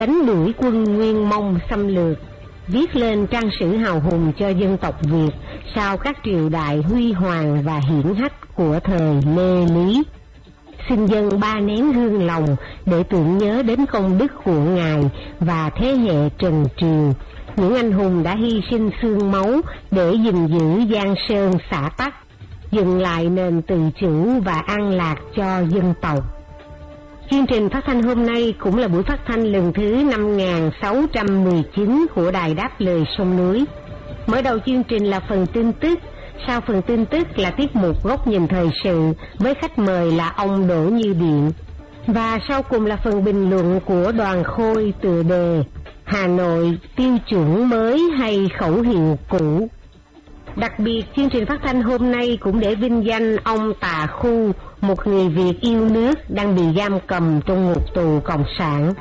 đánh đuổi quân Nguyên Mông xâm lược, viết lên trang sử hào hùng cho dân tộc Việt sau các triều đại huy hoàng và hiển hách của thời Lê Lý. Xin dâng 3 nén hương lòng để tưởng nhớ đến công đức của Ngài và thế hệ Trần Triều, những anh hùng đã hy sinh xương máu để gìn giữ Giang Sơn xã Tắc, dựng lại nền tự chủ và an lạc cho dân tộc. Chương trình phát thanh hôm nay cũng là buổi phát thanh lần thứ 5619 của Đài Đáp Lời Sông Núi. Mở đầu chương trình là phần tin tức, sau phần tin tức là tiết mục Góc Nhìn Thời Sự với khách mời là ông Đỗ Như Điện. Và sau cùng là phần bình luận của Đoàn Khôi tựa đề Hà Nội tiêu chuẩn mới hay khẩu hiệu cũ. Đặc biệt chương trình phát thanh hôm nay cũng để vinh danh ông Tà Khu, một người Việt yêu nước đang bị giam cầm trong ngục tù cộng sản.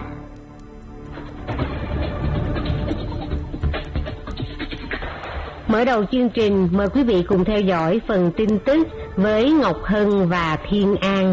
Mở đầu chương trình, mời quý vị cùng theo dõi phần tin tức với Ngọc Hân và Thiên An.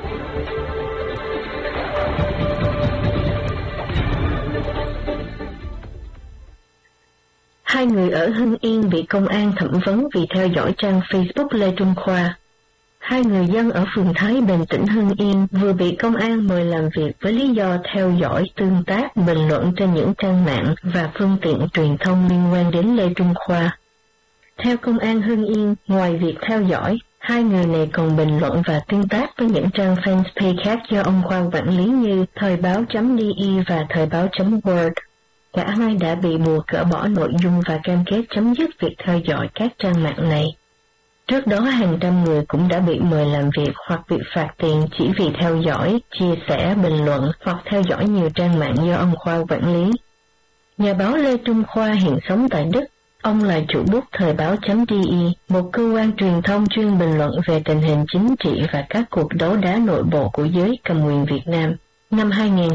Hai người ở Hưng Yên bị công an thẩm vấn vì theo dõi trang Facebook Lê Trung Khoa. Hai người dân ở phường Thái Bình, tỉnh Hưng Yên vừa bị công an mời làm việc với lý do theo dõi, tương tác, bình luận trên những trang mạng và phương tiện truyền thông liên quan đến Lê Trung Khoa. Theo công an Hưng Yên, ngoài việc theo dõi, hai người này còn bình luận và tương tác với những trang fanpage khác do ông Khoa quản lý như Thời báo.de và Thời báo.word. Cả hai đã bị buộc gỡ bỏ nội dung và cam kết chấm dứt việc theo dõi các trang mạng này. Trước đó hàng trăm người cũng đã bị mời làm việc hoặc bị phạt tiền chỉ vì theo dõi, chia sẻ, bình luận hoặc theo dõi nhiều trang mạng do ông Khoa quản lý. Nhà báo Lê Trung Khoa hiện sống tại Đức. Ông là chủ bút Thời báo.de, một cơ quan truyền thông chuyên bình luận về tình hình chính trị và các cuộc đấu đá nội bộ của giới cầm quyền Việt Nam. Năm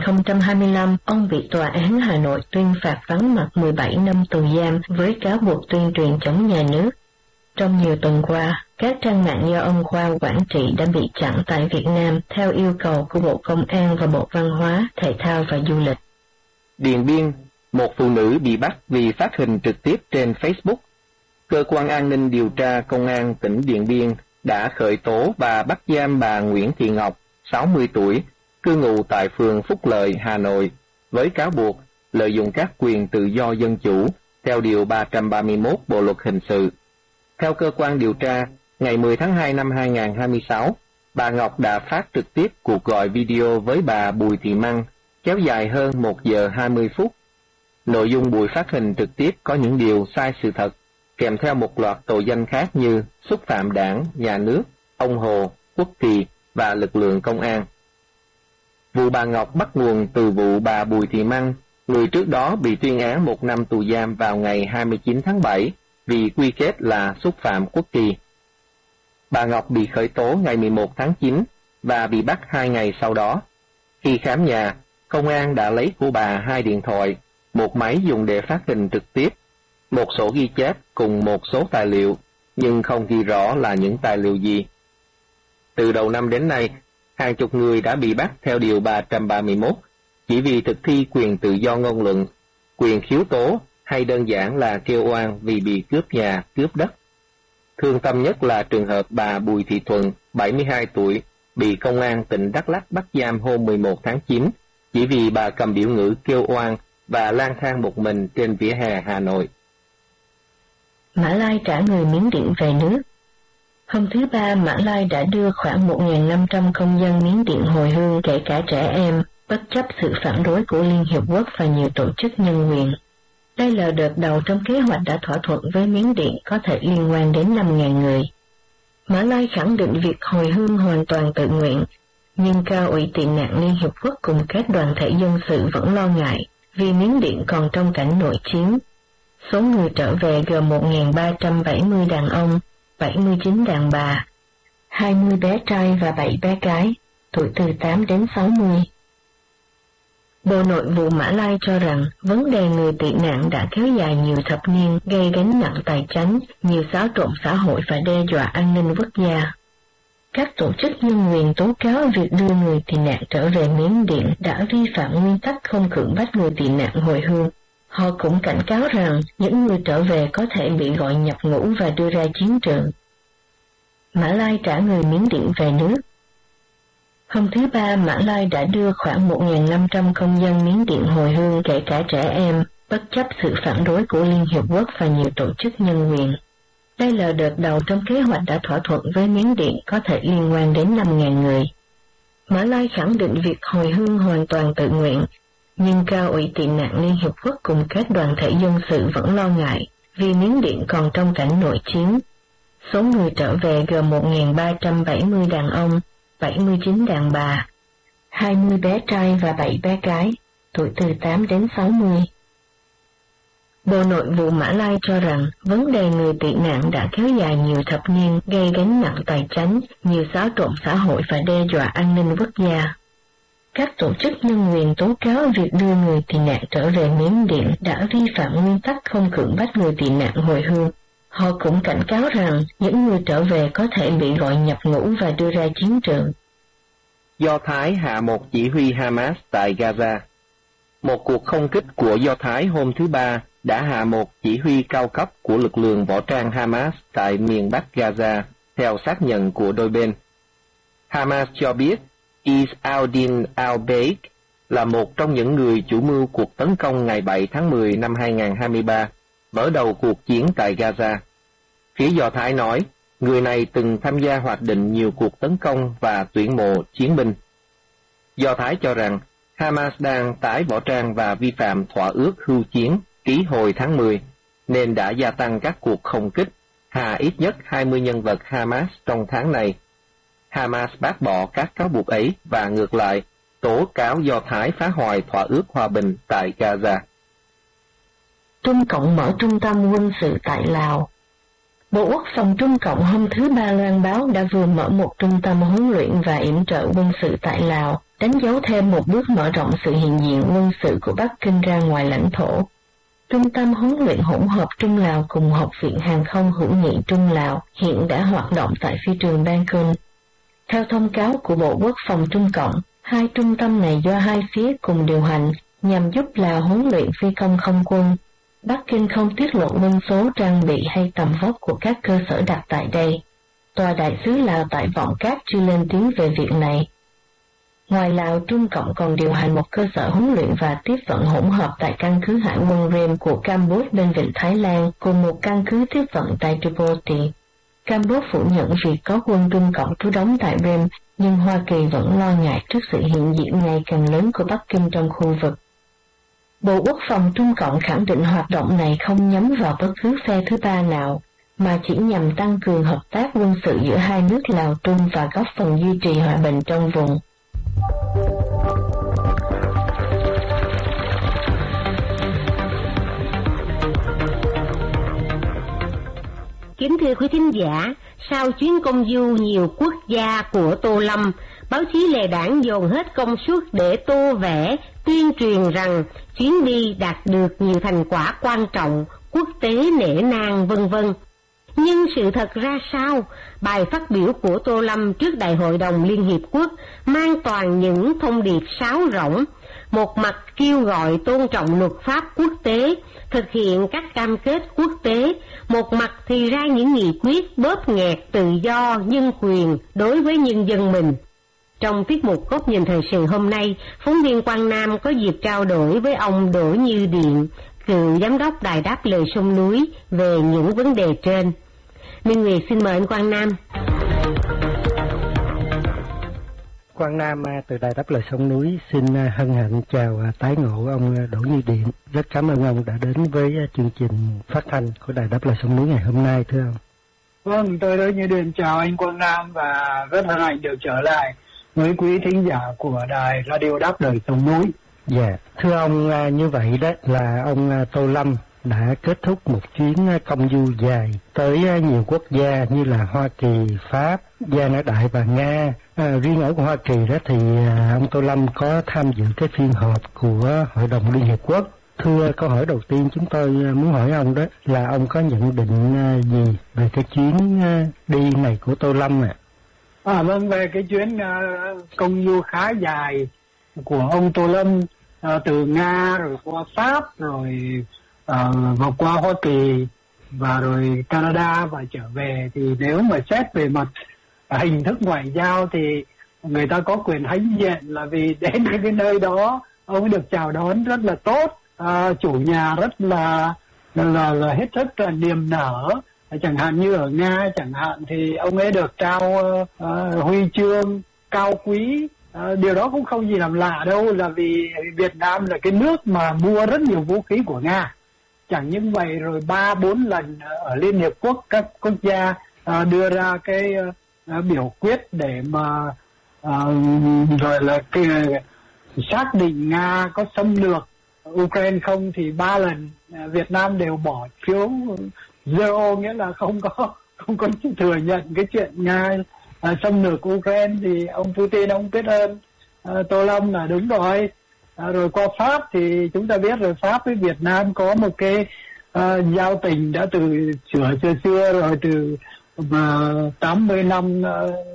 2025, ông bị Tòa án Hà Nội tuyên phạt vắng mặt 17 năm tù giam với cáo buộc tuyên truyền chống nhà nước. Trong nhiều tuần qua, các trang mạng do ông Khoa quản trị đã bị chặn tại Việt Nam theo yêu cầu của Bộ Công an và Bộ Văn hóa, Thể thao và Du lịch. Điện Biên, một phụ nữ bị bắt vì phát hình trực tiếp trên Facebook. Cơ quan an ninh điều tra Công an tỉnh Điện Biên đã khởi tố và bắt giam bà Nguyễn Thị Ngọc, 60 tuổi, cư ngụ tại phường Phúc Lợi, Hà Nội, với cáo buộc lợi dụng các quyền tự do dân chủ theo Điều 331 Bộ Luật Hình sự. Theo cơ quan điều tra, ngày 10 tháng 2 năm 2026, bà Ngọc đã phát trực tiếp cuộc gọi video với bà Bùi Thị Măng, kéo dài hơn 1 giờ 20 phút. Nội dung buổi phát hình trực tiếp có những điều sai sự thật, kèm theo một loạt tội danh khác như xúc phạm đảng, nhà nước, ông Hồ, quốc kỳ và lực lượng công an. Vụ bà Ngọc bắt nguồn từ vụ bà Bùi Thị Măng, người trước đó bị tuyên án 1 năm tù giam vào ngày 29 tháng 7 vì quy kết là xúc phạm quốc kỳ. Bà Ngọc bị khởi tố ngày 11 tháng 9 và bị bắt 2 ngày sau đó. Khi khám nhà, công an đã lấy của bà 2 điện thoại, một máy dùng để phát hình trực tiếp, một sổ ghi chép cùng một số tài liệu, nhưng không ghi rõ là những tài liệu gì. Từ đầu năm đến nay, hàng chục người đã bị bắt theo Điều 331 chỉ vì thực thi quyền tự do ngôn luận, quyền khiếu tố hay đơn giản là kêu oan vì bị cướp nhà, cướp đất. Thương tâm nhất là trường hợp bà Bùi Thị Thuận, 72 tuổi, bị công an tỉnh Đắk Lắk bắt giam hôm 11 tháng 9 chỉ vì bà cầm biểu ngữ kêu oan và lang thang một mình trên vỉa hè Hà Nội. Mã Lai trả người Miến Điện về nước. Hôm thứ Ba, Mã Lai đã đưa khoảng 1.500 công dân Miến Điện hồi hương, kể cả trẻ em, bất chấp sự phản đối của Liên Hiệp Quốc và nhiều tổ chức nhân quyền. Đây là đợt đầu trong kế hoạch đã thỏa thuận với Miến Điện có thể liên quan đến 5.000 người. Mã Lai khẳng định việc hồi hương hoàn toàn tự nguyện, nhưng Cao ủy tị nạn Liên Hiệp Quốc cùng các đoàn thể dân sự vẫn lo ngại vì Miến Điện còn trong cảnh nội chiến. Số người trở về gồm 1.370 đàn ông, 79 đàn bà, 20 bé trai và 7 bé gái, tuổi từ 8 đến 60. Bộ Nội vụ Mã Lai cho rằng vấn đề người tị nạn đã kéo dài nhiều thập niên, gây gánh nặng tài chánh, nhiều xáo trộn xã hội và đe dọa an ninh quốc gia. Các tổ chức nhân quyền tố cáo việc đưa người tị nạn trở về Miến Điện đã vi phạm nguyên tắc không cưỡng bắt người tị nạn hồi hương. Họ cũng cảnh cáo rằng những người trở về có thể bị gọi nhập ngũ và đưa ra chiến trường. Mã Lai trả người Miến Điện về nước. Hôm thứ Ba, Mã Lai đã đưa khoảng 1.500 công dân Miến Điện hồi hương, kể cả trẻ em, bất chấp sự phản đối của Liên Hiệp Quốc và nhiều tổ chức nhân quyền. Đây là đợt đầu trong kế hoạch đã thỏa thuận với Miến Điện có thể liên quan đến 5.000 người. Mã Lai khẳng định việc hồi hương hoàn toàn tự nguyện, nhưng Cao ủy tị nạn Liên Hiệp Quốc cùng các đoàn thể dân sự vẫn lo ngại vì Miến Điện còn trong cảnh nội chiến. Số người trở về gồm 1.370 đàn ông, 79 đàn bà, 20 bé trai và 7 bé gái, tuổi từ 8 đến 60. Bộ Nội vụ Mã Lai cho rằng vấn đề người tị nạn đã kéo dài nhiều thập niên, gây gánh nặng tài chính, nhiều xáo trộn xã hội và đe dọa an ninh quốc gia. Các tổ chức nhân quyền tố cáo việc đưa người tị nạn trở về Miến Điện đã vi phạm nguyên tắc không cưỡng bắt người tị nạn hồi hương. Họ cũng cảnh cáo rằng những người trở về có thể bị gọi nhập ngũ và đưa ra chiến trường. Do Thái hạ một chỉ huy Hamas tại Gaza. Một cuộc không kích của Do Thái hôm thứ Ba đã hạ một chỉ huy cao cấp của lực lượng võ trang Hamas tại miền Bắc Gaza, theo xác nhận của đôi bên. Hamas cho biết Is-al-Din al-Baik là một trong những người chủ mưu cuộc tấn công ngày 7 tháng 10 năm 2023, mở đầu cuộc chiến tại Gaza. Phía Do Thái nói, người này từng tham gia hoạch định nhiều cuộc tấn công và tuyển mộ chiến binh. Do Thái cho rằng Hamas đang tái võ trang và vi phạm thỏa ước hưu chiến ký hồi tháng 10, nên đã gia tăng các cuộc không kích, hạ ít nhất 20 nhân vật Hamas trong tháng này. Hamas bác bỏ các cáo buộc ấy và ngược lại, tố cáo Do Thái phá hoại thỏa ước hòa bình tại Gaza. Trung Cộng mở trung tâm quân sự tại Lào. Bộ Quốc phòng Trung Cộng hôm thứ Ba loan báo đã vừa mở một trung tâm huấn luyện và yểm trợ quân sự tại Lào, đánh dấu thêm một bước mở rộng sự hiện diện quân sự của Bắc Kinh ra ngoài lãnh thổ. Trung tâm huấn luyện hỗn hợp Trung Lào cùng Học viện Hàng không hữu nghị Trung Lào hiện đã hoạt động tại phi trường Bangkok. Theo thông cáo của Bộ Quốc phòng Trung Cộng, hai trung tâm này do hai phía cùng điều hành nhằm giúp Lào huấn luyện phi công không quân. Bắc Kinh không tiết lộ quân số, trang bị hay tầm vóc của các cơ sở đặt tại đây. Tòa đại sứ Lào tại Vọng Cát chưa lên tiếng về việc này. Ngoài Lào, Trung Cộng còn điều hành một cơ sở huấn luyện và tiếp vận hỗn hợp tại căn cứ hải quân Rem của Campuchia bên vịnh Thái Lan, cùng một căn cứ tiếp vận tại Djibouti. Campuchia phủ nhận việc có quân Trung Cộng trú đóng tại Rem, nhưng Hoa Kỳ vẫn lo ngại trước sự hiện diện ngày càng lớn của Bắc Kinh trong khu vực. Bộ Quốc phòng Trung Cộng khẳng định hoạt động này không nhắm vào bất cứ phe thứ ba nào, mà chỉ nhằm tăng cường hợp tác quân sự giữa hai nước Lào Trung và góp phần duy trì hòa bình trong vùng. Kính thưa quý thính giả, sau chuyến công du nhiều quốc gia của Tô Lâm, báo chí Lề Đảng dồn hết công suất để tô vẽ, tuyên truyền rằng chuyến đi đạt được nhiều thành quả quan trọng, quốc tế nể nang vân vân. Nhưng sự thật ra sao? Bài phát biểu của Tô Lâm trước Đại hội đồng Liên Hiệp Quốc mang toàn những thông điệp sáo rỗng. Một mặt kêu gọi tôn trọng luật pháp quốc tế, thực hiện các cam kết quốc tế, một mặt thì ra những nghị quyết bóp nghẹt tự do, nhân quyền đối với nhân dân mình. Trong tiết mục Góc Nhìn Thời Sự hôm nay, phóng viên Quang Nam có dịp trao đổi với ông Đỗ Như Điện, cựu giám đốc Đài Đáp Lời Sông Núi về những vấn đề trên. Minh Nguyệt xin mời anh Quang Nam. Quang Nam từ Đài Đáp Lời Sông Núi xin hân hạnh chào tái ngộ ông Đỗ Như Điện. Rất cảm ơn ông đã đến với chương trình phát thanh của Đài Đáp Lời Sông Núi ngày hôm nay, thưa ông. Vâng, tôi Đỗ Như Điện chào anh Quang Nam và rất hân hạnh được trở lại với quý thính giả của Đài Radio Đáp Lời Sông Núi. Dạ, thưa ông, như vậy đó là ông Tô Lâm đã kết thúc một chuyến công du dài tới nhiều quốc gia như là Hoa Kỳ, Pháp, Gia Nã Đại và Nga. Riêng ở Hoa Kỳ đó thì ông Tô Lâm có tham dự cái phiên họp của Hội đồng Liên Hiệp Quốc. Thưa, câu hỏi đầu tiên chúng tôi muốn hỏi ông đó là ông có nhận định gì về cái chuyến đi này của Tô Lâm ạ? Vâng, về cái chuyến công du khá dài của ông Tô Lâm từ Nga rồi qua Pháp rồi vào qua Hoa Kỳ và rồi Canada và trở về, thì nếu mà xét về mặt hình thức ngoại giao thì người ta có quyền hãnh diện là vì đến cái nơi đó ông được chào đón rất là tốt, chủ nhà rất là hết sức là niềm nở. Chẳng hạn như ở Nga chẳng hạn thì ông ấy được trao huy chương cao quý. Điều đó cũng không gì làm lạ đâu, là vì Việt Nam là cái nước mà mua rất nhiều vũ khí của Nga. Chẳng những vậy, rồi 3-4 lần ở Liên Hiệp Quốc các quốc gia đưa ra cái biểu quyết để mà rồi là cái xác định Nga có xâm lược Ukraine không, thì 3 lần Việt Nam đều bỏ phiếu zero, nghĩa là không có thừa nhận cái chuyện Nga xâm lược Ukraine. Thì ông Putin ông biết ơn Tô Lâm là đúng rồi. Rồi qua Pháp thì chúng ta biết rồi, Pháp với Việt Nam có một cái giao tình đã từ xưa rồi, từ 80 năm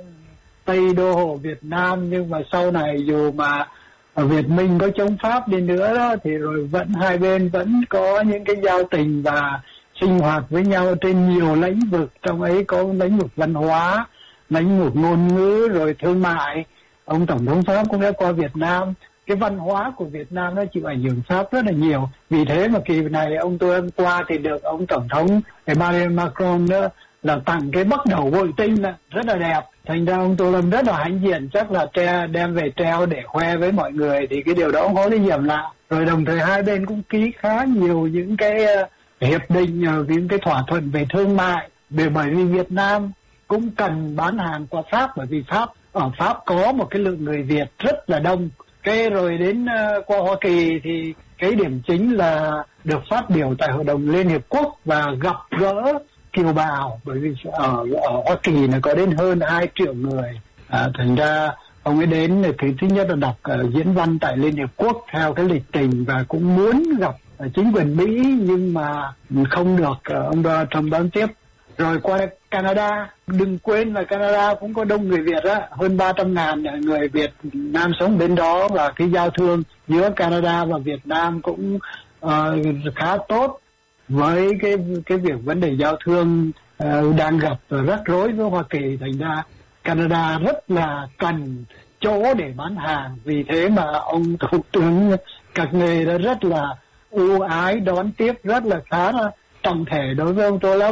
Tây đô hộ Việt Nam. Nhưng mà sau này dù mà Việt Minh có chống Pháp đi nữa đó, thì rồi vẫn hai bên vẫn có những cái giao tình và sinh hoạt với nhau trên nhiều lĩnh vực. Trong ấy có lĩnh vực văn hóa, lĩnh vực ngôn ngữ, rồi thương mại. Ông Tổng thống Pháp cũng đã qua Việt Nam. Cái văn hóa của Việt Nam nó chịu ảnh hưởng Pháp rất là nhiều. Vì thế mà kỳ này ông Tô Lâm qua thì được ông Tổng thống Emmanuel Macron đó là tặng cái bắt đầu bội tinh rất là đẹp. Thành ra ông Tô Lâm rất là hãnh diện, chắc là đem về treo để khoe với mọi người, thì cái điều đó không có cái gì lạ. Rồi đồng thời hai bên cũng ký khá nhiều những cái hiệp định, những cái thỏa thuận về thương mại. Bởi vì Việt Nam cũng cần bán hàng qua Pháp, bởi vì ở Pháp có một cái lượng người Việt rất là đông. Cái rồi đến qua Hoa Kỳ thì cái điểm chính là được phát biểu tại Hội đồng Liên Hiệp Quốc và gặp gỡ kiều bào, bởi vì ở Hoa Kỳ là có đến hơn 2 triệu người. Thành ra ông ấy đến thì thứ nhất là đọc diễn văn tại Liên Hiệp Quốc theo cái lịch trình, và cũng muốn gặp chính quyền Mỹ nhưng mà không được ông Donald Trump đón tiếp. Rồi qua Canada, đừng quên là Canada cũng có đông người Việt á, hơn 300.000 người Việt Nam sống bên đó, và cái giao thương giữa Canada và Việt Nam cũng khá tốt. Với cái việc vấn đề giao thương đang gặp rắc rối với Hoa Kỳ, thành ra Canada rất là cần chỗ để bán hàng. Vì thế mà ông Thủ tướng Carney đã rất là ưu ái đón tiếp rất là khá là trọng thể đối với ông Tô Lâm,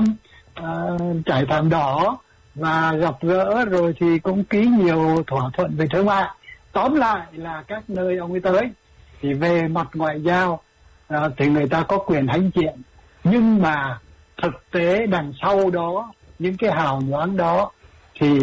trải thảm đỏ và gặp gỡ, rồi thì cũng ký nhiều thỏa thuận về thương mại. Tóm lại là các nơi ông ấy tới thì về mặt ngoại giao thì người ta có quyền hãnh diện, nhưng mà thực tế đằng sau đó, những cái hào nhoáng đó thì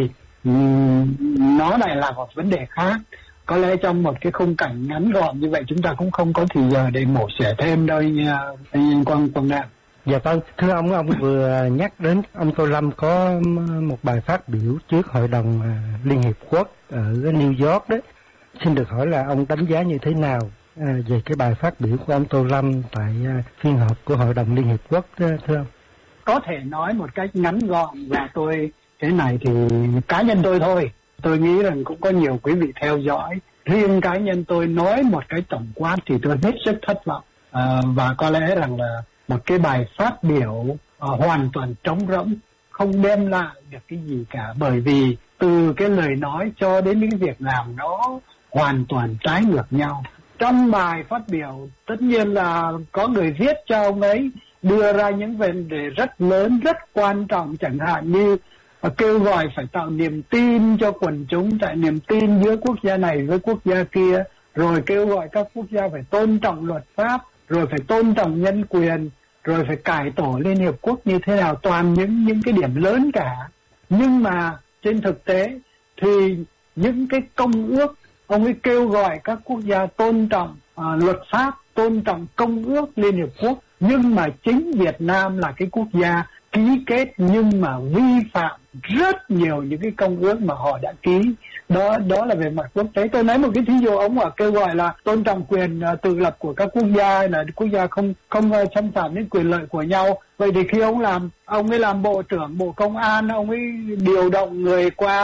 nó lại là một vấn đề khác. Có lẽ trong một cái khung cảnh ngắn gọn như vậy chúng ta cũng không có thì giờ để mổ xẻ thêm đâu anh Quang Nam. Dạ vâng, thưa ông vừa nhắc đến ông Tô Lâm có một bài phát biểu trước Hội đồng Liên Hiệp Quốc ở New York đấy. Xin được hỏi là ông đánh giá như thế nào về cái bài phát biểu của ông Tô Lâm tại phiên họp của Hội đồng Liên Hiệp Quốc thưa ông? Có thể nói một cách ngắn gọn, và cái này thì cá nhân tôi thôi. Tôi nghĩ rằng cũng có nhiều quý vị theo dõi. Riêng cá nhân tôi nói một cái tổng quát thì tôi hết sức thất vọng. Và có lẽ rằng là một cái bài phát biểu hoàn toàn trống rỗng, không đem lại được cái gì cả. Bởi vì từ cái lời nói cho đến những việc làm nó hoàn toàn trái ngược nhau. Trong bài phát biểu tất nhiên là có người viết cho ông ấy đưa ra những vấn đề rất lớn, rất quan trọng, chẳng hạn như kêu gọi phải tạo niềm tin cho quần chúng, tại niềm tin giữa quốc gia này với quốc gia kia, rồi kêu gọi các quốc gia phải tôn trọng luật pháp, rồi phải tôn trọng nhân quyền, rồi phải cải tổ Liên Hiệp Quốc như thế nào, toàn những cái điểm lớn cả. Nhưng mà trên thực tế thì những cái công ước, ông ấy kêu gọi các quốc gia tôn trọng luật pháp, tôn trọng công ước Liên Hiệp Quốc, nhưng mà chính Việt Nam là cái quốc gia ký kết nhưng mà vi phạm rất nhiều những cái công ước mà họ đã ký. Đó là về mặt quốc tế. Tôi nói một cái thí dụ, ông kêu gọi là tôn trọng quyền tự lập của các quốc gia, là quốc gia không xâm phạm đến quyền lợi của nhau. Vậy thì khi ông ấy làm bộ trưởng Bộ Công an, ông ấy điều động người qua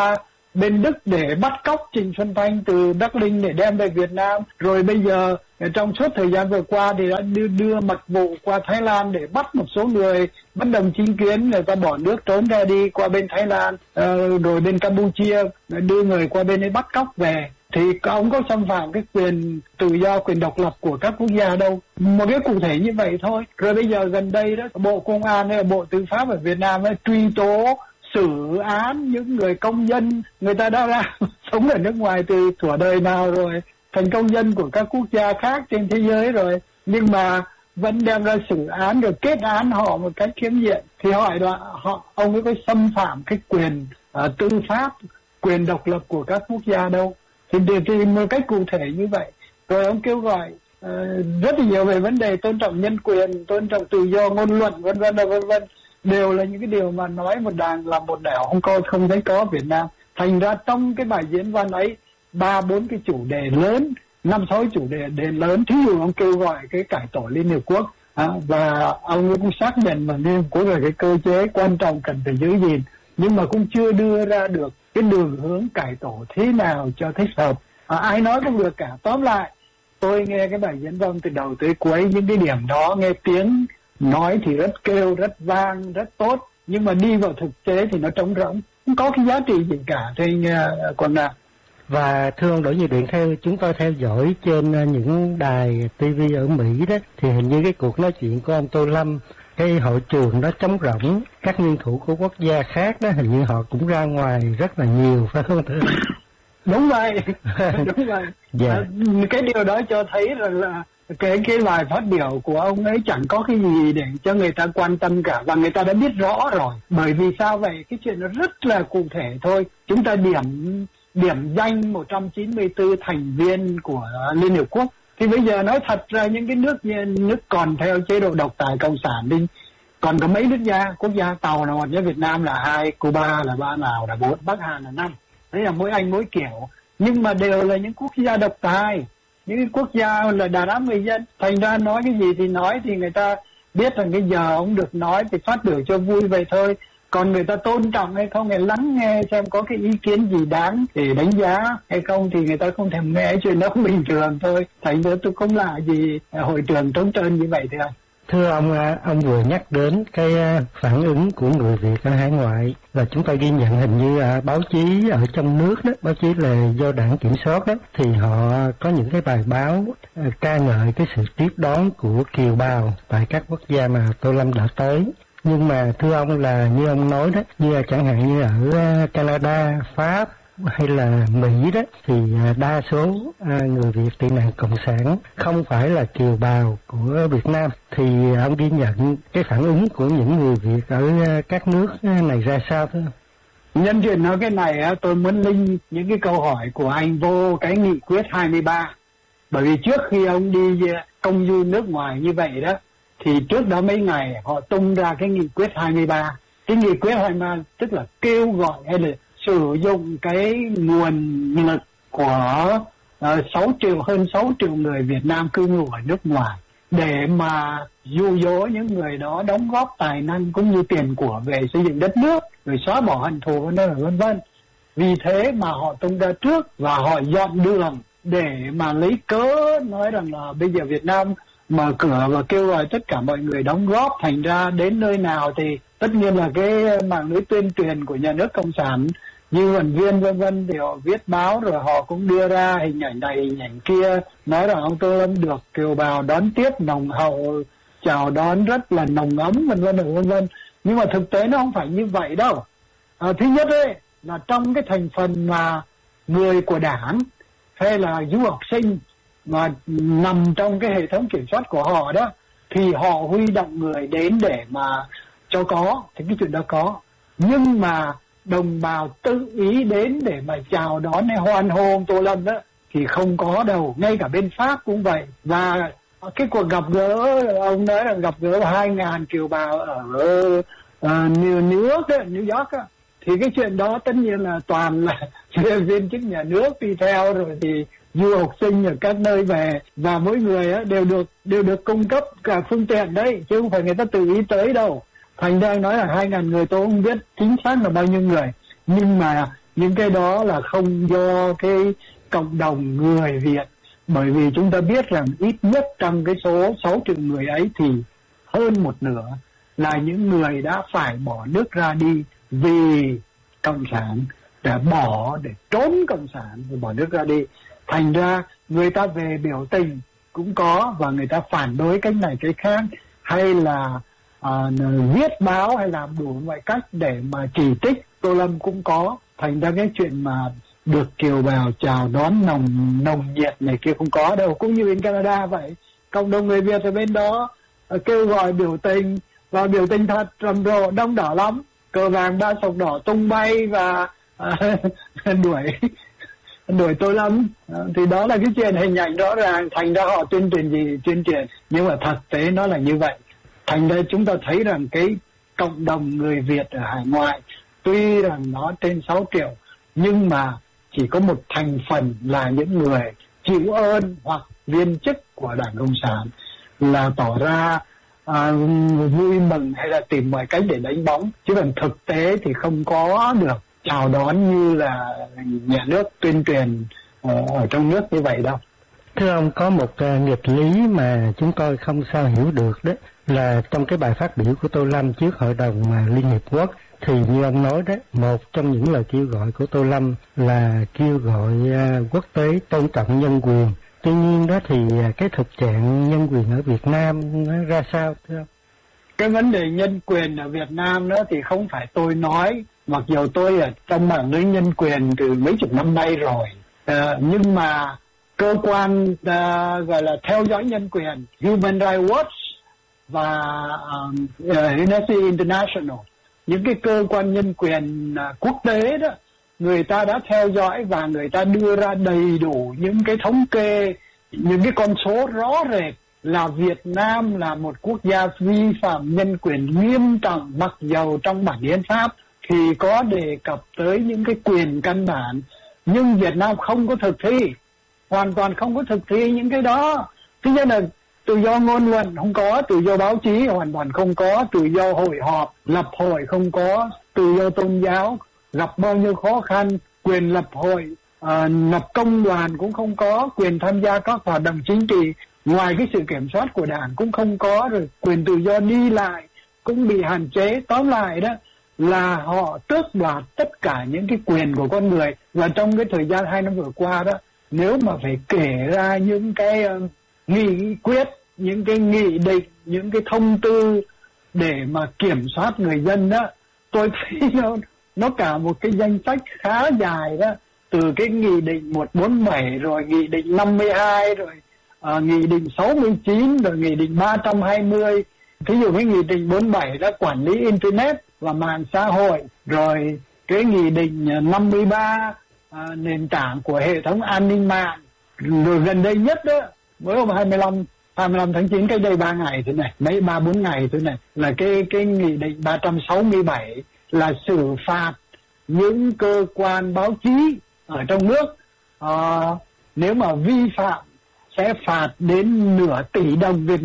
bên Đức để bắt cóc Trịnh Xuân Thanh từ Berlin để đem về Việt Nam. Rồi bây giờ trong suốt thời gian vừa qua thì đã đưa mật vụ qua Thái Lan để bắt một số người bất đồng chính kiến, người ta bỏ nước trốn ra đi qua bên Thái Lan, rồi bên Campuchia đưa người qua bên ấy bắt cóc về. Thì ông có xâm phạm cái quyền tự do, quyền độc lập của các quốc gia đâu. Một cái cụ thể như vậy thôi. Rồi bây giờ gần đây đó, Bộ Công an hay là Bộ Tư pháp ở Việt Nam ấy, truy tố xử án những người công dân, người ta đã ra sống ở nước ngoài từ thuở đời nào rồi, thành công dân của các quốc gia khác trên thế giới rồi, nhưng mà vẫn đem ra xử án rồi kết án họ một cách khiếm diện. Thì hỏi là ông ấy có xâm phạm cái quyền tư pháp, quyền độc lập của các quốc gia đâu. Thì một cách cụ thể như vậy. Rồi ông kêu gọi rất là nhiều về vấn đề tôn trọng nhân quyền, tôn trọng tự do ngôn luận, vân vân, đều là những cái điều mà nói một đàng làm một nẻo, không thấy có ở Việt Nam. Thành ra trong cái bài diễn văn ấy 3-4 cái chủ đề lớn, 5-6 chủ đề lớn. Thí dụ ông kêu gọi cái cải tổ Liên Hiệp Quốc, và ông cũng xác nhận mà Liên Hiệp Quốc là cái cơ chế quan trọng cần phải giữ gìn, nhưng mà cũng chưa đưa ra được cái đường hướng cải tổ thế nào cho thích hợp. Ai nói cũng được cả. Tóm lại, tôi nghe cái bài diễn văn từ đầu tới cuối, những cái điểm đó nghe tiếng nói thì rất kêu, rất vang, rất tốt, nhưng mà đi vào thực tế thì nó trống rỗng, không có cái giá trị gì cả. Thì còn nào. Và thưa ông Đỗ Như Điện, theo chúng tôi theo dõi trên những đài TV ở Mỹ đó, thì hình như cái cuộc nói chuyện của ông Tô Lâm, cái hội trường đó trống rỗng, các nguyên thủ của quốc gia khác đó hình như họ cũng ra ngoài rất là nhiều, phải không thưa? Đúng vậy. Đúng vậy. Yeah. Cái điều đó cho thấy là cái bài phát biểu của ông ấy chẳng có cái gì để cho người ta quan tâm cả, và người ta đã biết rõ rồi. Bởi vì sao vậy? Cái chuyện nó rất là cụ thể thôi. Chúng ta điểm danh 194 thành viên của Liên Hiệp Quốc. Thì bây giờ nói thật ra những cái nước còn theo chế độ độc tài cộng sản đi, còn có mấy quốc gia Tàu nào như Việt Nam là 2, Cuba là 3, Lào là 4, Bắc Hàn là 5. Đấy là mỗi anh mỗi kiểu, nhưng mà đều là những quốc gia độc tài, những cái quốc gia là đàn áp người dân. Thành ra nói cái gì thì nói, thì người ta biết rằng cái giờ ông được nói thì phát biểu cho vui vậy thôi. Còn người ta tôn trọng hay không, người lắng nghe xem có cái ý kiến gì đáng để đánh giá hay không, thì người ta không thèm nghe. Chuyện đó bình thường thôi. Thành ra tôi không lạ gì hội trường trống trơn như vậy thôi. Thưa ông vừa nhắc đến cái phản ứng của người Việt ở hải ngoại, và chúng ta ghi nhận hình như báo chí ở trong nước đó, báo chí là do đảng kiểm soát đó, thì họ có những cái bài báo ca ngợi cái sự tiếp đón của kiều bào tại các quốc gia mà Tô Lâm đã tới. Nhưng mà thưa ông, là như ông nói đó, như chẳng hạn như ở Canada, Pháp hay là Mỹ đó, thì đa số người Việt tị nạn cộng sản không phải là kiều bào của Việt Nam. Thì ông ghi nhận cái phản ứng của những người Việt ở các nước này ra sao thưa? Nhân chuyện nói cái này, tôi muốn link những cái câu hỏi của anh vô cái nghị quyết 23. Bởi vì trước khi ông đi công du nước ngoài như vậy đó, thì trước đó mấy ngày họ tung ra cái nghị quyết 23. Cái nghị quyết 23 tức là kêu gọi hay là sử dụng cái nguồn lực của hơn 6 triệu người Việt Nam cư ngụ ở nước ngoài để mà dụ dỗ những người đó đóng góp tài năng cũng như tiền của về xây dựng đất nước, rồi xóa bỏ hận thù vân vân. Vì thế mà họ tung ra trước và họ dọn đường để mà lấy cớ nói rằng là bây giờ Việt Nam mở cửa và kêu gọi tất cả mọi người đóng góp. Thành ra đến nơi nào thì tất nhiên là cái mạng lưới tuyên truyền của nhà nước cộng sản, như vận viên vân vân thì họ viết báo, rồi họ cũng đưa ra hình ảnh này hình ảnh kia, nói rằng ông Tô Lâm được kiều bào đón tiếp nồng hậu, chào đón rất là nồng ấm vân vân. Nhưng mà thực tế nó không phải như vậy đâu. Thứ nhất ấy là trong cái thành phần mà người của đảng hay là du học sinh mà nằm trong cái hệ thống kiểm soát của họ đó, thì họ huy động người đến để mà cho có, thì cái chuyện đó có. Nhưng mà đồng bào tự ý đến để mà chào đón hay hoan hô ông Tô Lâm đó thì không có đâu. Ngay cả bên Pháp cũng vậy. Và cái cuộc gặp gỡ, ông nói là gặp gỡ 2.000 kiều bào ở New York đó, thì cái chuyện đó tất nhiên là toàn là viên chức nhà nước đi theo, rồi thì du học sinh ở các nơi về, và mỗi người đều được cung cấp cả phương tiện đấy, chứ không phải người ta tự ý tới đâu. Thành ra nói là 2.000 người, tôi không biết chính xác là bao nhiêu người, nhưng mà những cái đó là không do cái cộng đồng người Việt, bởi vì chúng ta biết rằng ít nhất trong cái số 6 triệu người ấy thì hơn một nửa là những người đã phải bỏ nước ra đi vì cộng sản, để trốn cộng sản, rồi bỏ nước ra đi. Thành ra người ta về biểu tình cũng có, và người ta phản đối cái này cái khác, hay là viết báo hay làm đủ mọi cách để mà chỉ trích Tô Lâm cũng có. Thành ra cái chuyện mà được kiều bào chào đón nồng nhiệt này kia không có đâu. Cũng như bên Canada vậy, cộng đồng người Việt ở bên đó kêu gọi biểu tình, và biểu tình thật rầm rộ đông đảo lắm, cờ vàng ba sọc đỏ tung bay và đuổi Tô Lâm. Thì đó là cái chuyện hình ảnh rõ ràng. Thành ra họ tuyên truyền gì tuyên truyền, nhưng mà thực tế nó là như vậy. Thành ra chúng ta thấy rằng cái cộng đồng người Việt ở hải ngoại tuy rằng nó trên 6 triệu, nhưng mà chỉ có một thành phần là những người chịu ơn hoặc viên chức của Đảng Cộng sản là tỏ ra vui mừng hay là tìm mọi cách để đánh bóng, chứ còn thực tế thì không có được chào đón như là nhà nước tuyên truyền ở trong nước như vậy đâu. Thưa ông, có một nghịch lý mà chúng tôi không sao hiểu được đó là trong cái bài phát biểu của Tô Lâm trước Hội đồng Liên Hiệp Quốc, thì như ông nói đó, một trong những lời kêu gọi của Tô Lâm là kêu gọi quốc tế tôn trọng nhân quyền. Tuy nhiên đó thì cái thực trạng nhân quyền ở Việt Nam nó ra sao thưa ông? Cái vấn đề nhân quyền ở Việt Nam đó thì không phải tôi nói, mặc dù tôi ở trong mạng lưới nhân quyền từ mấy chục năm nay rồi, nhưng mà cơ quan gọi là theo dõi nhân quyền Human Rights Watch và Amnesty International, những cái cơ quan nhân quyền quốc tế đó, người ta đã theo dõi và người ta đưa ra đầy đủ những cái thống kê, những cái con số rõ rệt là Việt Nam là một quốc gia vi phạm nhân quyền nghiêm trọng, mặc dầu trong bản hiến pháp thì có đề cập tới những cái quyền căn bản, nhưng Việt Nam không có thực thi, hoàn toàn không có thực thi những cái đó. Thứ nhất là tự do ngôn luận không có, tự do báo chí hoàn toàn không có, tự do hội họp, lập hội không có, tự do tôn giáo gặp bao nhiêu khó khăn, quyền lập hội, lập công đoàn cũng không có, quyền tham gia các hoạt động chính trị ngoài cái sự kiểm soát của Đảng cũng không có, rồi quyền tự do đi lại cũng bị hạn chế. Tóm lại đó là họ tước đoạt tất cả những cái quyền của con người. Và trong cái thời gian 2 năm vừa qua đó, nếu mà phải kể ra những cái nghị quyết, những cái nghị định, những cái thông tư để mà kiểm soát người dân đó, tôi thấy nó cả một cái danh sách khá dài đó, từ cái nghị định 147 rồi nghị định 52 rồi nghị định 69 rồi nghị định 320. Thí dụ cái nghị định 47 đó quản lý internet và mạng xã hội, rồi cái nghị định 53 nền tảng của hệ thống an ninh mạng, rồi gần đây nhất đó mới hôm 25 tháng 9 cách đây 3 ngày thế này, mấy 3-4 ngày thế này, là cái nghị định 367 là xử phạt những cơ quan báo chí ở trong nước, nếu mà vi phạm sẽ phạt đến nửa tỷ đồng Việt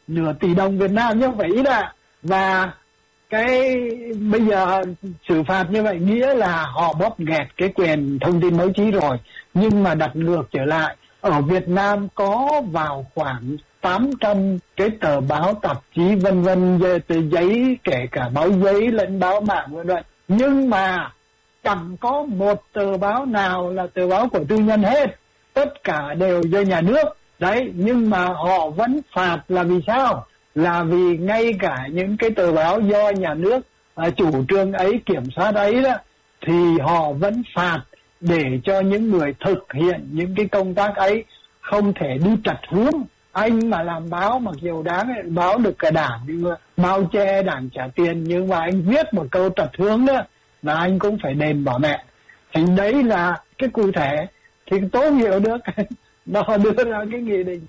Nam như vậy đó. Và cái bây giờ xử phạt như vậy nghĩa là họ bóp nghẹt cái quyền thông tin báo chí rồi. Nhưng mà đặt ngược trở lại, ở Việt Nam có vào khoảng 800 cái tờ báo, tạp chí vân vân, giấy, kể cả báo giấy lẫn báo mạng vân vân, nhưng mà chẳng có một tờ báo nào là tờ báo của tư nhân hết, tất cả đều do nhà nước đấy. Nhưng mà họ vẫn phạt là vì sao? Là vì ngay cả những cái tờ báo do nhà nước chủ trương ấy, kiểm soát ấy đó, thì họ vẫn phạt để cho những người thực hiện những cái công tác ấy không thể đi trật hướng. Anh mà làm báo, mặc dù đáng báo được cả Đảng, nhưng mà bao che Đảng trả tiền, nhưng mà anh viết một câu trật hướng đó là anh cũng phải đền bỏ mẹ. Thì đấy là cái cụ thể. Thì tôi hiểu được nó đưa ra cái nghị định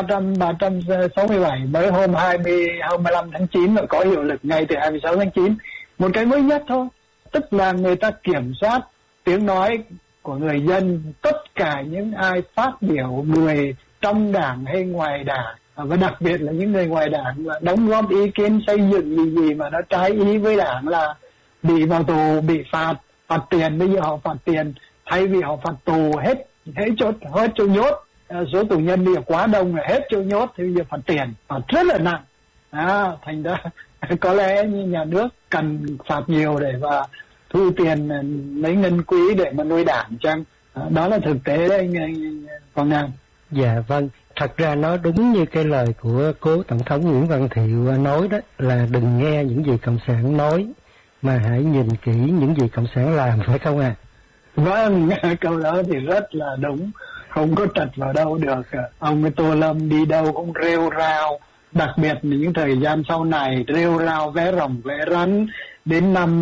367 mới hôm 25 tháng 9 và có hiệu lực ngay từ 26 tháng 9. Một cái mới nhất thôi, tức là người ta kiểm soát tiếng nói của người dân, tất cả những ai phát biểu, người trong Đảng hay ngoài Đảng, và đặc biệt là những người ngoài Đảng mà đóng góp ý kiến xây dựng gì mà nó trái ý với Đảng là bị vào tù, bị phạt, phạt tiền, bây giờ họ phạt tiền thay vì họ phạt tù hết chỗ nhốt. Số tù nhân bây giờ quá đông rồi, hết chỗ nhốt thì bây giờ phạt tiền, phạt rất là nặng. Thành ra có lẽ như nhà nước cần phạt nhiều để mà thu tiền lấy ngân quỹ để mà nuôi đảng chăng? Đó là thực tế đấy anh Quang Nam. Dạ vâng, thật ra nó đúng như cái lời của cố Tổng thống Nguyễn Văn Thiệu nói đó, là đừng nghe những gì Cộng sản nói mà hãy nhìn kỹ những gì Cộng sản làm, phải không ạ? Vâng, câu đó thì rất là đúng, không có trật vào đâu được. Ông Tô Lâm đi đâu cũng rêu rao, đặc biệt những thời gian sau này rêu rao vé rồng vé rắn. Đến năm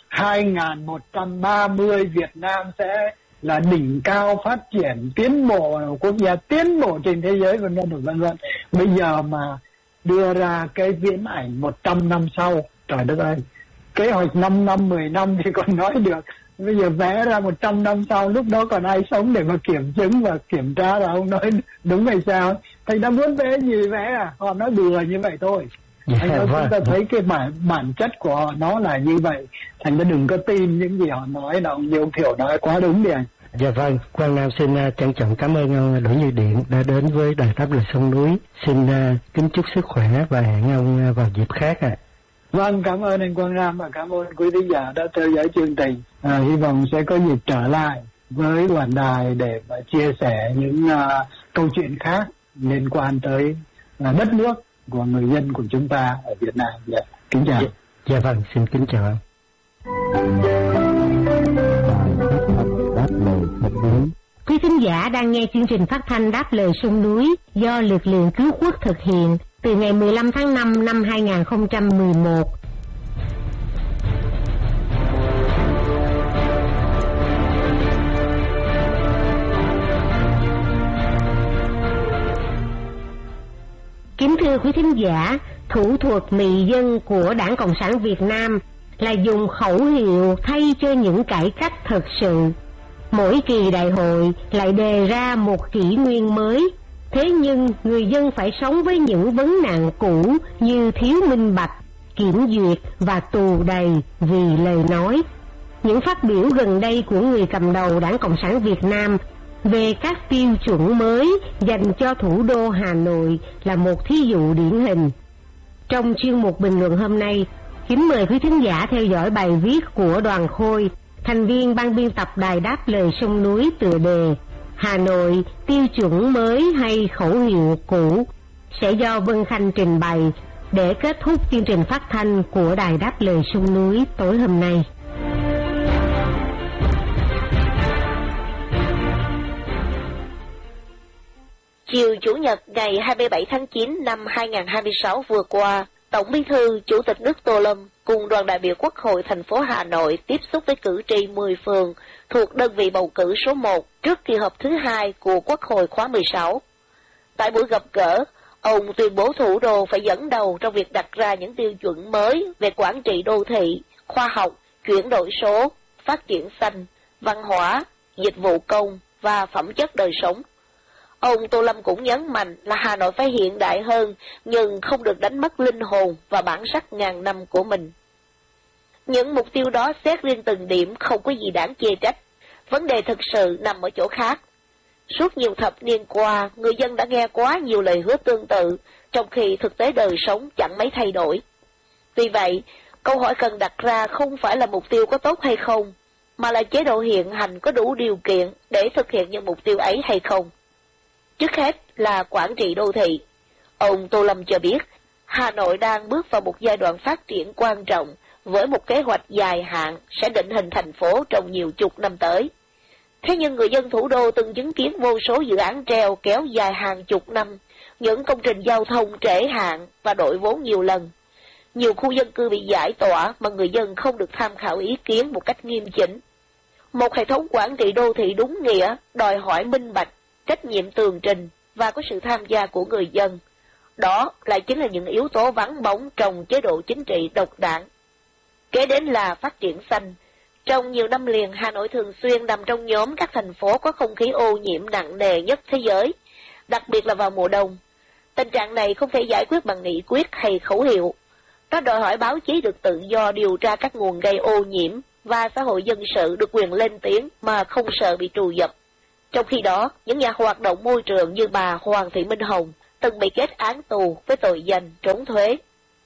2130 Việt Nam sẽ là đỉnh cao phát triển, tiến bộ, quốc gia tiến bộ trên thế giới, vân vân. Bây giờ mà đưa ra cái viễn ảnh 100 năm sau, trời đất ơi, kế hoạch 5 năm, 10 năm thì còn nói được. Bây giờ vẽ ra 100 năm sau, lúc đó còn ai sống để mà kiểm chứng và kiểm tra là ông nói đúng hay sao? Thành ra muốn vẽ gì vẽ họ nói bừa như vậy thôi. Thành ra chúng ta thấy cái bản chất của họ nó là như vậy. Thành ra đừng có tin những gì họ nói, là ông Diêu Thiệu nói quá đúng đi anh. Dạ vâng, Quang Nam xin trân trọng cảm ơn ông Đỗ Như Điện đã đến với Đài Đáp Lời Sông Núi. Xin kính chúc sức khỏe và hẹn ông vào dịp khác ạ. Vâng, cảm ơn anh Quang Nam và cảm ơn quý thính giả đã theo dõi chương trình. Hy vọng sẽ có dịp trở lại với Đoàn Đài để mà chia sẻ những câu chuyện khác liên quan tới đất nước của người dân của chúng ta ở Việt Nam. Dạ, kính chào. Dạ vâng, xin kính chào ông. Quý thính giả đang nghe chương trình phát thanh Đáp Lời Sông Núi do lực lượng cứu quốc thực hiện từ ngày 15 tháng 5 năm 2011. Kính thưa quý thính giả, thủ thuật mị dân của Đảng Cộng sản Việt Nam là dùng khẩu hiệu thay cho những cải cách thật sự. Mỗi kỳ đại hội lại đề ra một kỷ nguyên mới. Thế nhưng người dân phải sống với những vấn nạn cũ như thiếu minh bạch, kiểm duyệt và tù đầy vì lời nói. Những phát biểu gần đây của người cầm đầu Đảng Cộng sản Việt Nam về các tiêu chuẩn mới dành cho thủ đô Hà Nội là một thí dụ điển hình. Trong chuyên mục bình luận hôm nay, kính mời quý thính giả theo dõi bài viết của Đoàn Khôi, thành viên ban biên tập Đài Đáp Lời Sông Núi, tựa đề Hà Nội tiêu chuẩn mới hay khẩu hiệu cũ, sẽ do Vân Khanh trình bày để kết thúc chương trình phát thanh của Đài Đáp Lời Sông Núi tối hôm nay. Chiều Chủ nhật ngày 27 tháng 9 năm 2026 vừa qua, Tổng Bí thư Chủ tịch nước Tô Lâm cùng đoàn đại biểu Quốc hội thành phố Hà Nội tiếp xúc với cử tri 10 phường thuộc đơn vị bầu cử số 1 trước kỳ họp thứ 2 của Quốc hội khóa 16. Tại buổi gặp gỡ, ông tuyên bố thủ đô phải dẫn đầu trong việc đặt ra những tiêu chuẩn mới về quản trị đô thị, khoa học, chuyển đổi số, phát triển xanh, văn hóa, dịch vụ công và phẩm chất đời sống. Ông Tô Lâm cũng nhấn mạnh là Hà Nội phải hiện đại hơn, nhưng không được đánh mất linh hồn và bản sắc ngàn năm của mình. Những mục tiêu đó xét riêng từng điểm không có gì đáng chê trách. Vấn đề thực sự nằm ở chỗ khác. Suốt nhiều thập niên qua, người dân đã nghe quá nhiều lời hứa tương tự, trong khi thực tế đời sống chẳng mấy thay đổi. Vì vậy, câu hỏi cần đặt ra không phải là mục tiêu có tốt hay không, mà là chế độ hiện hành có đủ điều kiện để thực hiện những mục tiêu ấy hay không. Trước hết là quản trị đô thị. Ông Tô Lâm cho biết, Hà Nội đang bước vào một giai đoạn phát triển quan trọng với một kế hoạch dài hạn sẽ định hình thành phố trong nhiều chục năm tới. Thế nhưng người dân thủ đô từng chứng kiến vô số dự án treo kéo dài hàng chục năm, những công trình giao thông trễ hạn và đổi vốn nhiều lần. Nhiều khu dân cư bị giải tỏa mà người dân không được tham khảo ý kiến một cách nghiêm chỉnh. Một hệ thống quản trị đô thị đúng nghĩa đòi hỏi minh bạch, trách nhiệm tường trình và có sự tham gia của người dân. Đó lại chính là những yếu tố vắng bóng trong chế độ chính trị độc đảng. Kế đến là phát triển xanh. Trong nhiều năm liền, Hà Nội thường xuyên nằm trong nhóm các thành phố có không khí ô nhiễm nặng nề nhất thế giới, đặc biệt là vào mùa đông. Tình trạng này không thể giải quyết bằng nghị quyết hay khẩu hiệu. Nó đòi hỏi báo chí được tự do điều tra các nguồn gây ô nhiễm, và xã hội dân sự được quyền lên tiếng mà không sợ bị trù dập. Trong khi đó, những nhà hoạt động môi trường như bà Hoàng Thị Minh Hồng từng bị kết án tù với tội danh trốn thuế.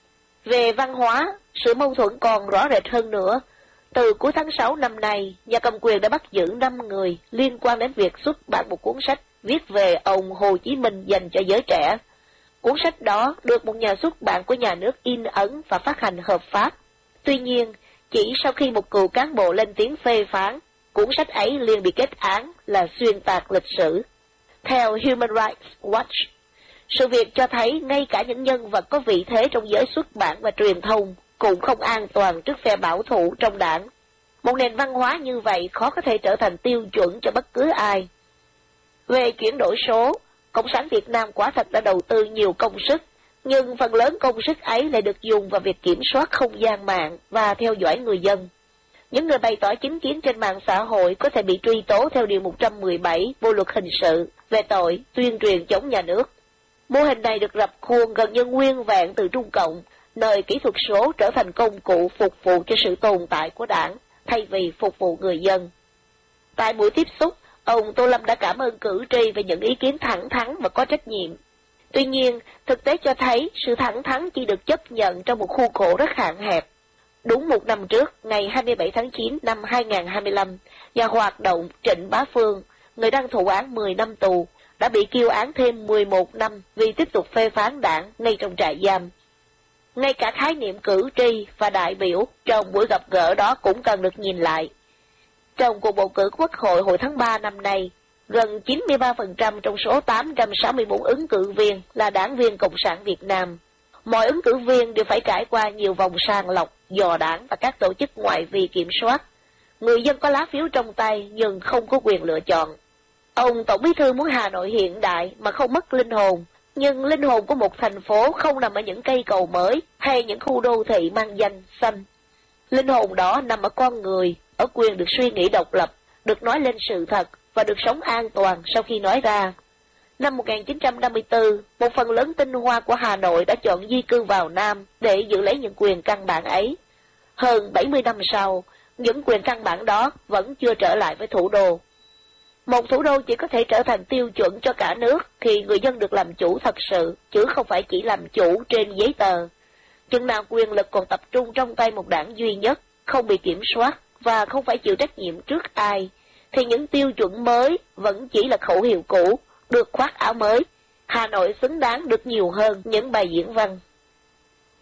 Về văn hóa, sự mâu thuẫn còn rõ rệt hơn nữa. Từ cuối tháng 6 năm nay, nhà cầm quyền đã bắt giữ 5 người liên quan đến việc xuất bản một cuốn sách viết về ông Hồ Chí Minh dành cho giới trẻ. Cuốn sách đó được một nhà xuất bản của nhà nước in ấn và phát hành hợp pháp. Tuy nhiên, chỉ sau khi một cựu cán bộ lên tiếng phê phán, cuốn sách ấy liền bị kết án là xuyên tạc lịch sử. Theo Human Rights Watch, sự việc cho thấy ngay cả những nhân vật có vị thế trong giới xuất bản và truyền thông cũng không an toàn trước phe bảo thủ trong đảng. Một nền văn hóa như vậy khó có thể trở thành tiêu chuẩn cho bất cứ ai. Về chuyển đổi số, Cộng sản Việt Nam quả thật đã đầu tư nhiều công sức, nhưng phần lớn công sức ấy lại được dùng vào việc kiểm soát không gian mạng và theo dõi người dân. Những người bày tỏ chính kiến trên mạng xã hội có thể bị truy tố theo Điều 117 Bộ Luật Hình sự về tội tuyên truyền chống nhà nước. Mô hình này được rập khuôn gần như nguyên vẹn từ Trung Cộng, nơi kỹ thuật số trở thành công cụ phục vụ cho sự tồn tại của đảng, thay vì phục vụ người dân. Tại buổi tiếp xúc, ông Tô Lâm đã cảm ơn cử tri về những ý kiến thẳng thắn và có trách nhiệm. Tuy nhiên, thực tế cho thấy sự thẳng thắn chỉ được chấp nhận trong một khuôn khổ rất hạn hẹp. Đúng một năm trước, ngày 27 tháng 9 năm 2025, nhà hoạt động Trịnh Bá Phương, người đang thụ án 10 năm tù, đã bị kêu án thêm 11 năm vì tiếp tục phê phán đảng ngay trong trại giam. Ngay cả khái niệm cử tri và đại biểu trong buổi gặp gỡ đó cũng cần được nhìn lại. Trong cuộc bầu cử Quốc hội hồi tháng 3 năm nay, gần 93% trong số 864 ứng cử viên là đảng viên Cộng sản Việt Nam. Mọi ứng cử viên đều phải trải qua nhiều vòng sàng lọc, dò đảng và các tổ chức ngoại vi kiểm soát. Người dân có lá phiếu trong tay nhưng không có quyền lựa chọn. Ông Tổng Bí thư muốn Hà Nội hiện đại mà không mất linh hồn, nhưng linh hồn của một thành phố không nằm ở những cây cầu mới hay những khu đô thị mang danh xanh. Linh hồn đó nằm ở con người, ở quyền được suy nghĩ độc lập, được nói lên sự thật và được sống an toàn sau khi nói ra. Năm 1954, một phần lớn tinh hoa của Hà Nội đã chọn di cư vào Nam để giữ lấy những quyền căn bản ấy. Hơn 70 năm sau, những quyền căn bản đó vẫn chưa trở lại với thủ đô. Một thủ đô chỉ có thể trở thành tiêu chuẩn cho cả nước khi người dân được làm chủ thật sự, chứ không phải chỉ làm chủ trên giấy tờ. Chừng nào quyền lực còn tập trung trong tay một đảng duy nhất, không bị kiểm soát và không phải chịu trách nhiệm trước ai, thì những tiêu chuẩn mới vẫn chỉ là khẩu hiệu cũ, được khoác áo mới. Hà Nội xứng đáng được nhiều hơn những bài diễn văn.